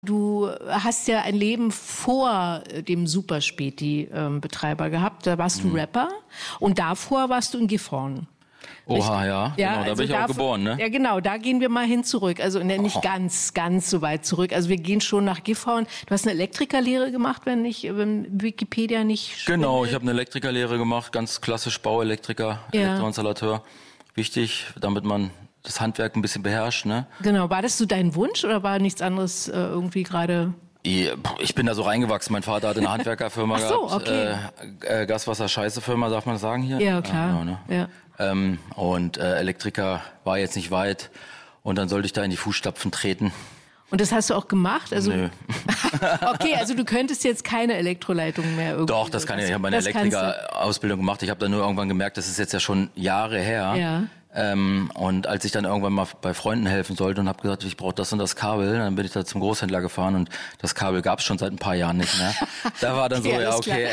Du hast ja ein Leben vor dem Superspäti-Betreiber gehabt. Da warst du Rapper und davor warst du in Gifhorn. Oha, ja, genau, also da bin ich auch geboren, ne? Ja, genau, da gehen wir mal hin zurück. Also nicht ganz so weit zurück. Also wir gehen schon nach Gifhorn. Du hast eine Elektrikerlehre gemacht, wenn Wikipedia nicht schwindelt. Genau, ich habe eine Elektrikerlehre gemacht, ganz klassisch Bauelektriker, Elektroinstallateur. Wichtig, damit man das Handwerk ein bisschen beherrscht, ne? Genau, war das so dein Wunsch oder war nichts anderes irgendwie gerade... Ich bin da so reingewachsen. Mein Vater hatte eine Handwerkerfirma gehabt. Okay. Gaswasser-Scheiße-Firma, darf man sagen hier? Ja, klar. Ja, ne? Ja. Und Elektriker war jetzt nicht weit. Und dann sollte ich da in die Fußstapfen treten. Und das hast du auch gemacht? Also, Nö. Okay, also du könntest jetzt keine Elektroleitung mehr irgendwie... Doch, das kann ich. Ich habe meine Elektrikerausbildung gemacht. Ich habe dann nur irgendwann gemerkt, das ist jetzt ja schon Jahre her. Ja. Und als ich dann irgendwann mal bei Freunden helfen sollte und habe gesagt, ich brauche das und das Kabel, dann bin ich da zum Großhändler gefahren und das Kabel gab es schon seit ein paar Jahren nicht mehr. Da war dann so, ja okay.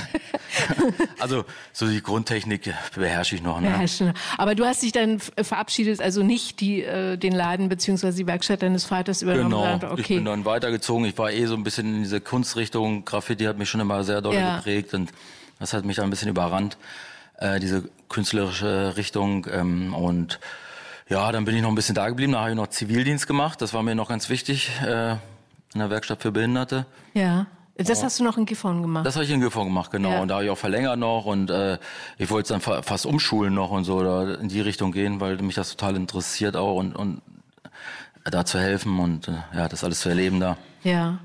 Also so die Grundtechnik beherrsche ich noch. Ne? Aber du hast dich dann verabschiedet, also nicht den Laden bzw. die Werkstatt deines Vaters übernommen. Genau, okay. Ich bin dann weitergezogen. Ich war so ein bisschen in diese Kunstrichtung. Graffiti hat mich schon immer sehr doll geprägt und das hat mich dann ein bisschen überrannt. Diese künstlerische Richtung und ja, dann bin ich noch ein bisschen da geblieben, da habe ich noch Zivildienst gemacht, das war mir noch ganz wichtig, in der Werkstatt für Behinderte. Ja, das hast du noch in Gifhorn gemacht? Das habe ich in Gifhorn gemacht, genau, und da habe ich auch verlängert noch und ich wollte es dann fast umschulen noch und so, oder in die Richtung gehen, weil mich das total interessiert auch und da zu helfen und das alles zu erleben da. Ja.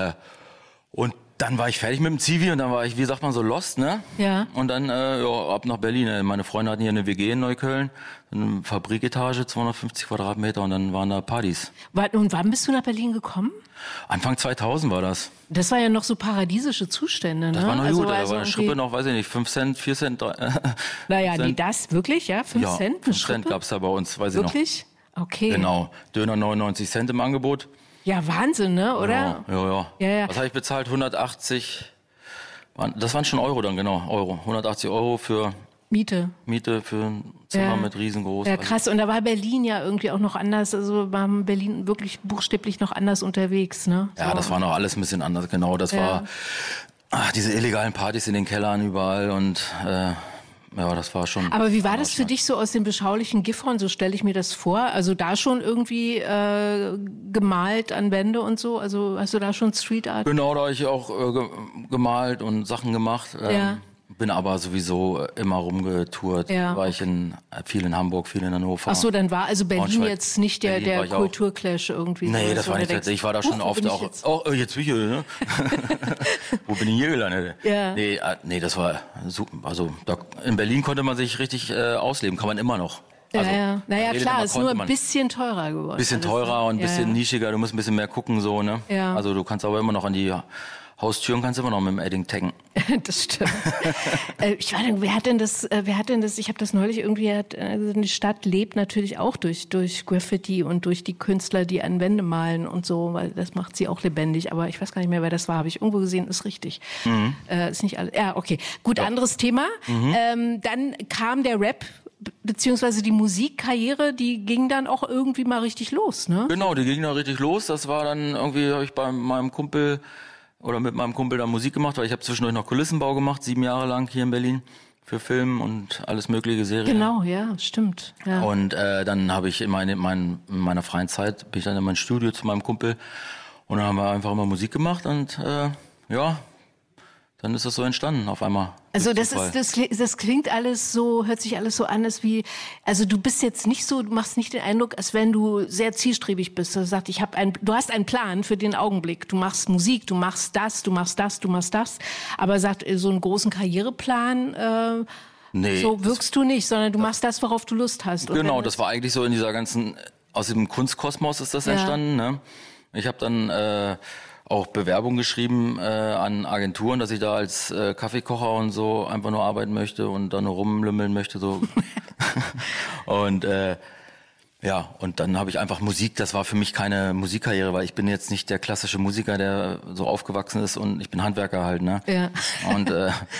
Und dann war ich fertig mit dem Zivi und dann war ich, wie sagt man, so lost, ne? Ja. Und dann ab nach Berlin. Meine Freunde hatten hier eine WG in Neukölln, eine Fabriketage, 250 Quadratmeter und dann waren da Partys. Und wann bist du nach Berlin gekommen? Anfang 2000 war das. Das war ja noch so paradiesische Zustände, ne? Das war noch gut, da war eine Schrippe noch, weiß ich nicht, 5 Cent, 4 Cent. Naja, nee, das wirklich, ja? 5 Cent? 5 Cent gab's da bei uns, weiß ich noch. Wirklich? Okay. Genau, Döner 99 Cent im Angebot. Ja, Wahnsinn, ne, oder? Ja. Was habe ich bezahlt? 180, das waren schon Euro dann, genau, Euro. 180 Euro für Miete für ein Zimmer mit riesengroß. Ja, krass. Und da war Berlin ja irgendwie auch noch anders, also war Berlin wirklich buchstäblich noch anders unterwegs, ne? So. Ja, das war noch alles ein bisschen anders, genau. Das war diese illegalen Partys in den Kellern überall und ja, das war schon... Aber wie war das für dich so aus dem beschaulichen Gifhorn? So stelle ich mir das vor. Also da schon irgendwie gemalt an Wände und so? Also hast du da schon Street Art? Genau, da habe ich auch gemalt und Sachen gemacht. Bin aber sowieso immer rumgetourt. Ja. War ich viel in Hamburg, viel in Hannover. Ach so, dann war also Berlin jetzt nicht der Kulturclash irgendwie. Nee, das war nicht. Ich war da schon oft auch. Jetzt bin ich hier, ne? Wo bin ich hier gelandet? Ja. Nee, das war super. Also in Berlin konnte man sich richtig ausleben, kann man immer noch. Also, naja, klar, ist nur ein bisschen teurer geworden. Bisschen teurer und ein bisschen nischiger, du musst ein bisschen mehr gucken, so, ne? Ja. Also du kannst aber immer noch an die Haustüren kannst du immer noch mit dem Edding taggen. Das stimmt. Ich meine, wer hat denn das, ich habe das neulich irgendwie, also die Stadt lebt natürlich auch durch Graffiti und durch die Künstler, die an Wände malen und so, weil das macht sie auch lebendig, aber ich weiß gar nicht mehr, wer das war, habe ich irgendwo gesehen, ist richtig. Ist nicht alles, okay. Gut, anderes Thema. Dann kam der Rap, beziehungsweise die Musikkarriere, die ging dann auch irgendwie mal richtig los, ne? Genau, die ging dann richtig los, das war dann irgendwie, habe ich bei meinem Kumpel mit meinem Kumpel da Musik gemacht, weil ich habe zwischendurch noch Kulissenbau gemacht, 7 Jahre lang hier in Berlin für Film und alles mögliche Serien. Genau, ja, stimmt. Ja. Und dann habe ich in meiner freien Zeit bin ich dann in mein Studio zu meinem Kumpel und dann haben wir einfach immer Musik gemacht und dann ist das so entstanden auf einmal. Also das klingt alles so, hört sich alles so an, also du bist jetzt nicht so, du machst nicht den Eindruck, als wenn du sehr zielstrebig bist. Du sagst, du hast einen Plan für den Augenblick. Du machst Musik, du machst das. Aber sagt so einen großen Karriereplan, nee, so wirkst du nicht, sondern du machst das, worauf du Lust hast. Genau, das war eigentlich so in dieser aus dem Kunstkosmos ist das entstanden. Ne? Ich habe dann auch Bewerbung geschrieben an Agenturen, dass ich da als Kaffeekocher und so einfach nur arbeiten möchte und da nur rumlümmeln möchte. So. Und und dann habe ich einfach Musik, das war für mich keine Musikkarriere, weil ich bin jetzt nicht der klassische Musiker, der so aufgewachsen ist und ich bin Handwerker halt, ne? Ja. Und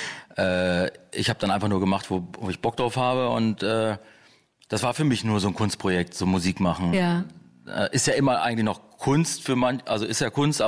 ich habe dann einfach nur gemacht, wo ich Bock drauf habe und das war für mich nur so ein Kunstprojekt, so Musik machen. Ja. Ist ja immer eigentlich noch Kunst für also ist ja Kunst,